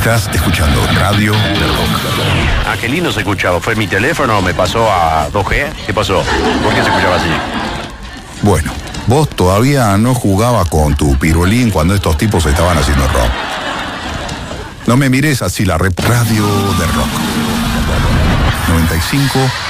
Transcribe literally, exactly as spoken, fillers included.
Estás escuchando Radio del Rock. Ah, qué lindo se escuchaba. ¿Fue mi teléfono? ¿Me pasó a dos G? ¿Qué pasó? ¿Por qué se escuchaba así? Bueno, vos todavía no jugabas con tu pirulín cuando estos tipos estaban haciendo rock. No me mires así, la rep Radio del Rock. noventa y cinco